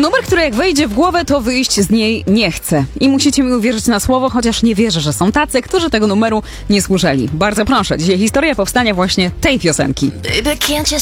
Numer, który jak wejdzie w głowę, to wyjść z niej nie chce. I musicie mi uwierzyć na słowo, chociaż nie wierzę, że są tacy, którzy tego numeru nie słyszeli. Bardzo proszę, dzisiaj historia powstania właśnie tej piosenki. Baby, can't you